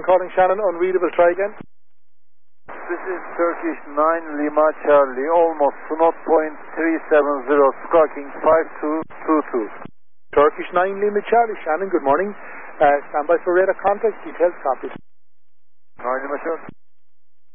Shannon calling. Shannon, unreadable. Try again. This is Turkish 9 Lima Charlie, almost Snot point 370, squawking 5222. Turkish 9 Lima Charlie. Shannon, good morning. Stand by for radar contact. Details copied. 9 Lima Charlie.